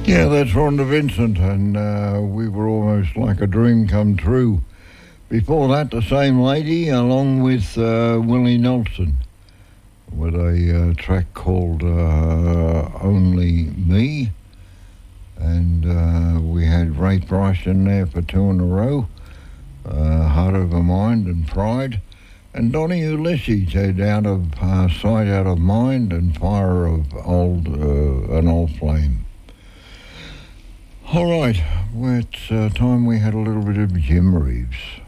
Yeah, that's Rhonda Vincent, and we were almost like a dream come true. Before that, the same lady, along with Willie Nelson, with a track called Only Me, and we had Ray Price in there for two in a row, Heart Over Mind and Pride, and Donny Ulysses had Out of Sight, Out of Mind, and Fire of an Old Flame. All right, well, it's time we had a little bit of Jim Reeves.